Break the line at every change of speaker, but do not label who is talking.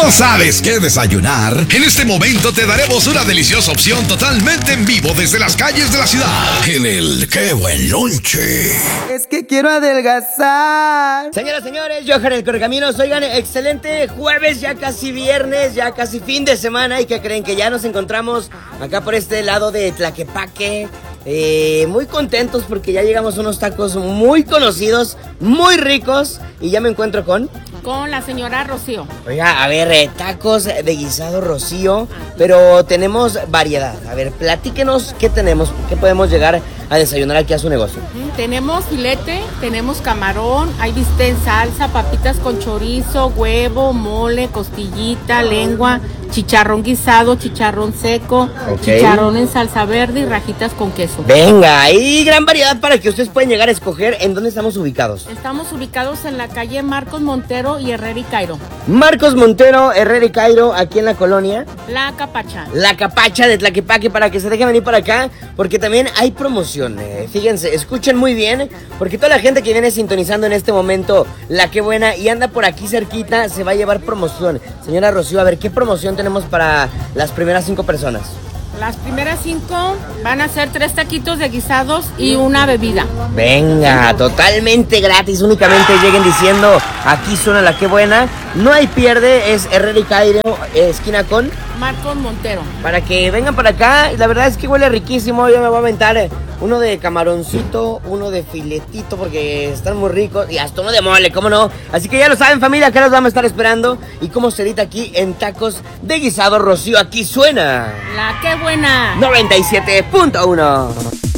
¿No sabes qué desayunar? En este momento te daremos una deliciosa opción totalmente en vivo desde las calles de la ciudad. En el ¡Qué buen lonche!
Es que quiero adelgazar.
Señoras, señores, Johan el Correcaminos. Oigan, excelente jueves, ya casi viernes, ya casi fin de semana. ¿Y qué creen? Que ya nos encontramos acá por este lado de Tlaquepaque. Muy contentos porque ya llegamos a unos tacos muy conocidos, muy ricos. Y ya me encuentro con
la señora Rocío.
Oiga, a ver, tacos de guisado Rocío, pero tenemos variedad. A ver, platíquenos qué tenemos, qué podemos llegar a desayunar aquí a su negocio.
Tenemos filete, tenemos camarón, hay bistec en salsa, papitas con chorizo, huevo, mole, costillita, lengua, chicharrón guisado, chicharrón seco, chicharrón en salsa verde y rajitas con queso.
Venga, hay gran variedad para que ustedes puedan llegar a escoger en dónde estamos ubicados.
Estamos ubicados en la calle Marcos Montero y Herrera y Cairo.
Marcos Montero, Herrera y Cairo, aquí en la colonia
La Capacha.
La Capacha de Tlaquepaque, para que se dejen venir para acá, porque también hay promoción. Fíjense, escuchen muy bien, porque toda la gente que viene sintonizando en este momento La Qué Buena y anda por aquí cerquita se va a llevar promoción. Señora Rocío, a ver, ¿qué promoción tenemos para las primeras 5 personas?
Las primeras 5 van a ser 3 taquitos de guisados y una bebida.
Venga, totalmente gratis, únicamente lleguen diciendo, aquí suena La Qué Buena. No hay pierde, es Herrera y Cairo, esquina con
Marcos Montero.
Para que vengan para acá, y la verdad es que huele riquísimo. Yo me voy a aventar uno de camaroncito, uno de filetito, porque están muy ricos, y hasta uno de mole, ¿cómo no? Así que ya lo saben, familia, acá los vamos a estar esperando. Y como se edita aquí en Tacos de Guisado Rocío, aquí suena
La Qué Buena
97.1.